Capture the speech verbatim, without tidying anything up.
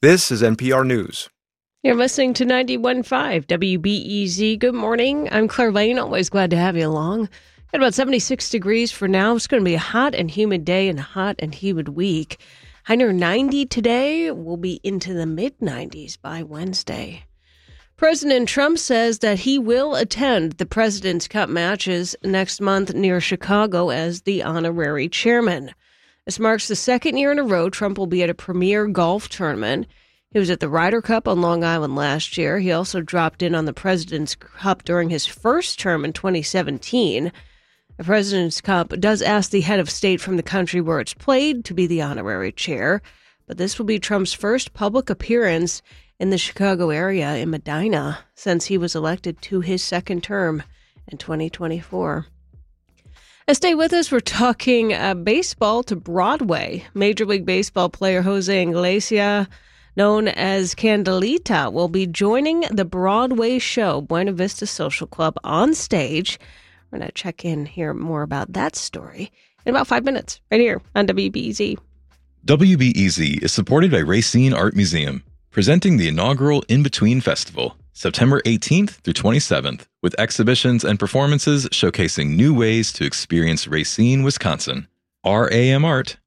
This is N P R News. You're listening to ninety-one point five W B E Z. Good morning. I'm Claire Lane. Always glad to have you along. Got about seventy-six degrees for now. It's going to be a hot and humid day and a hot and humid week. High near ninety today. We'll be into the mid nineties by Wednesday. President Trump says that he will attend the President's Cup matches next month near Chicago as the honorary chairman. This marks the second year in a row Trump will be at a premier golf tournament. He was at the Ryder Cup on Long Island last year. He also dropped in on the President's Cup during his first term in twenty seventeen. The President's Cup does ask the head of state from the country where it's played to be the honorary chair, but this will be Trump's first public appearance in the Chicago area in Medina since he was elected to his second term in twenty twenty-four. Uh, stay with us. We're talking uh, baseball to Broadway. Major League Baseball player Jose Iglesias, known as Candelita, will be joining the Broadway show Buena Vista Social Club on stage. We're going to check in, hear more about that story in about five minutes, right here on W B E Z. W B E Z is supported by Racine Art Museum, presenting the inaugural In Between Festival, September eighteenth through twenty-seventh, with exhibitions and performances showcasing new ways to experience Racine, Wisconsin. R A M art